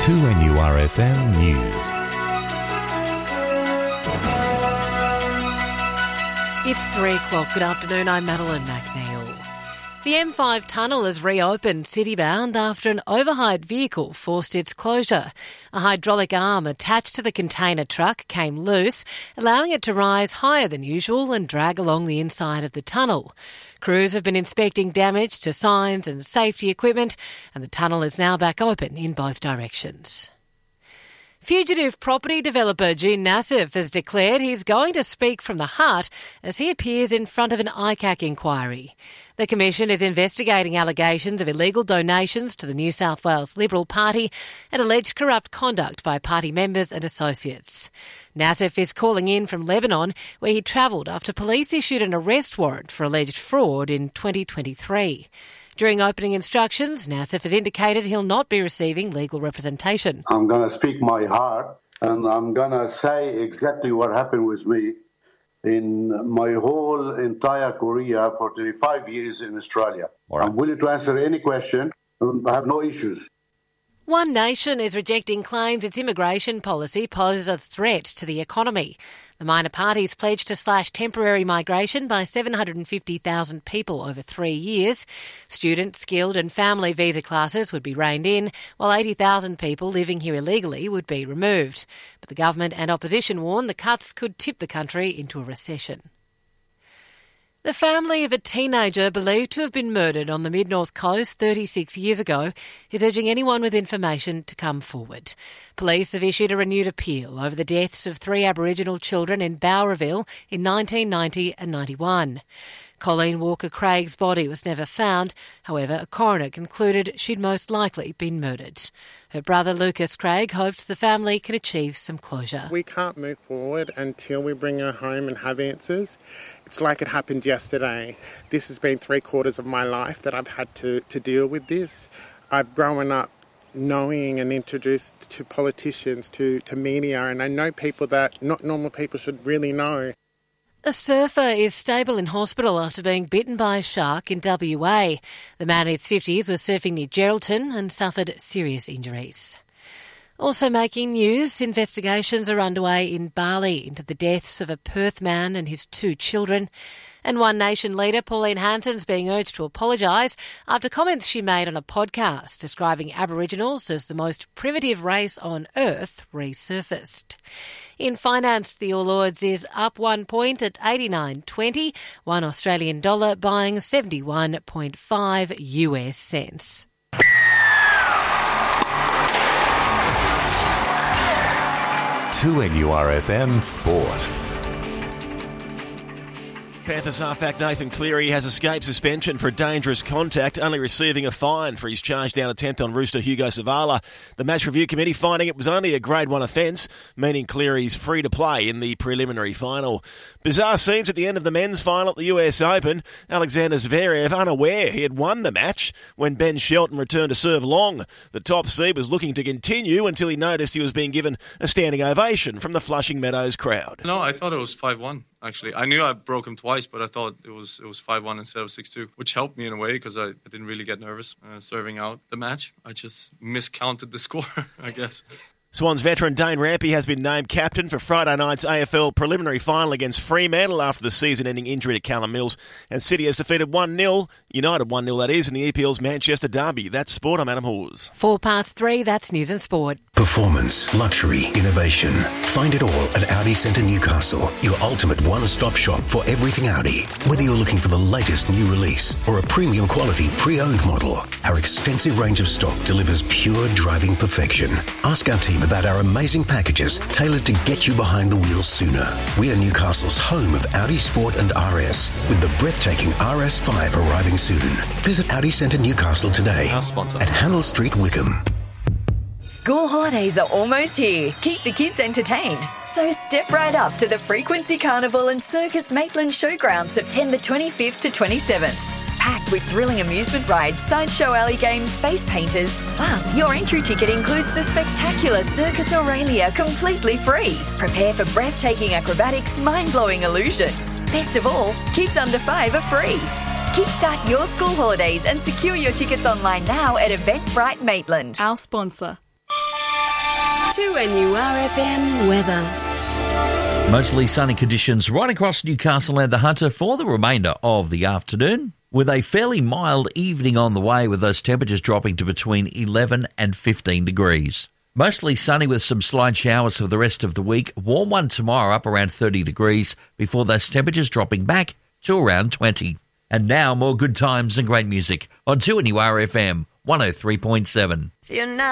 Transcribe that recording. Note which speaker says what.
Speaker 1: 2NURFM News.
Speaker 2: It's 3 o'clock. Good afternoon. I'm Madeline McNeil. The M5 tunnel has reopened citybound after an overhired vehicle forced its closure. A hydraulic arm attached to the container truck came loose, allowing it to rise higher than usual and drag along the inside of the tunnel. Crews have been inspecting damage to signs and safety equipment, and the tunnel is now back open in both directions. Fugitive property developer Gene Nassif has declared he's going to speak from the heart as he appears in front of an ICAC inquiry. The Commission is investigating allegations of illegal donations to the New South Wales Liberal Party and alleged corrupt conduct by party members and associates. Nassif is calling in from Lebanon, where he travelled after police issued an arrest warrant for alleged fraud in 2023. During opening instructions, Nassif has indicated he'll not be receiving legal representation.
Speaker 3: I'm going to speak my heart, and I'm going to say exactly what happened with me in my whole entire career for 35 years in Australia. Right. I'm willing to answer any question. I have no issues.
Speaker 2: One Nation is rejecting claims its immigration policy poses a threat to the economy. The minor parties pledged to slash temporary migration by 750,000 people over 3 years. Student, skilled and family visa classes would be reined in, while 80,000 people living here illegally would be removed. But the government and opposition warn the cuts could tip the country into a recession. The family of a teenager believed to have been murdered on the Mid-North Coast 36 years ago is urging anyone with information to come forward. Police have issued a renewed appeal over the deaths of 3 Aboriginal children in Bowraville in 1990 and 91. Colleen Walker-Craig's body was never found. However, a coroner concluded she'd most likely been murdered. Her brother Lucas Craig hopes the family can achieve some closure.
Speaker 4: We can't move forward until we bring her home and have answers. It's like it happened yesterday. This has been 3/4 of my life that I've had to deal with this. I've grown up knowing and introduced to politicians, to media, and I know people that not normal people should really know.
Speaker 2: A surfer is stable in hospital after being bitten by a shark in WA. The man in his 50s was surfing near Geraldton and suffered serious injuries. Also making news, investigations are underway in Bali into the deaths of a Perth man and his 2 children. And One Nation leader Pauline Hanson's being urged to apologise after comments she made on a podcast describing Aboriginals as the most primitive race on earth resurfaced. In finance, the All Ords is up 1 point at 89.20, 1 Australian dollar buying 71.5 US cents.
Speaker 1: To NURFM Sport.
Speaker 5: Panthers halfback Nathan Cleary has escaped suspension for dangerous contact, only receiving a fine for his charge-down attempt on Rooster Hugo Savala. The match review committee finding it was only a Grade 1 offence, meaning Cleary's free to play in the preliminary final. Bizarre scenes at the end of the men's final at the US Open. Alexander Zverev unaware he had won the match when Ben Shelton returned to serve long. The top seed was looking to continue until he noticed he was being given a standing ovation from the Flushing Meadows crowd.
Speaker 6: No, I thought it was 5-1. Actually, I knew I broke him twice, but I thought it was 5-1 instead of 6-2, which helped me in a way because I didn't really get nervous serving out the match. I just miscounted the score, I guess.
Speaker 5: Swans veteran Dane Rampy has been named captain for Friday night's AFL preliminary final against Fremantle after the season-ending injury to Callum Mills. And City has defeated 1-0, United 1-0 that is, in the EPL's Manchester derby. That's sport. I'm Adam Hawes.
Speaker 2: 3:04, that's news and sport.
Speaker 7: Performance, luxury, innovation. Find it all at Audi Centre Newcastle, your ultimate one-stop shop for everything Audi. Whether you're looking for the latest new release or a premium quality pre-owned model, our extensive range of stock delivers pure driving perfection. Ask our team about our amazing packages tailored to get you behind the wheel sooner. We are Newcastle's home of Audi Sport and RS, with the breathtaking RS5 arriving soon. Visit Audi Centre Newcastle today at Handel Street, Wickham.
Speaker 8: School holidays are almost here. Keep the kids entertained. So step right up to the Frequency Carnival and Circus Maitland Showground September 25th to 27th. Packed with thrilling amusement rides, sideshow alley games, face painters. Plus, your entry ticket includes the spectacular Circus Aurelia completely free. Prepare for breathtaking acrobatics, mind-blowing illusions. Best of all, kids under 5 are free. Kickstart your school holidays and secure your tickets online now at Eventbrite Maitland.
Speaker 9: Our sponsor. 2NURFM weather.
Speaker 10: Mostly sunny conditions right across Newcastle and the Hunter for the remainder of the afternoon, with a fairly mild evening on the way, with those temperatures dropping to between 11 and 15 degrees. Mostly sunny with some slight showers for the rest of the week. Warm one tomorrow, up around 30 degrees, before those temperatures dropping back to around 20. And now more good times and great music on 2NURFM 103.7.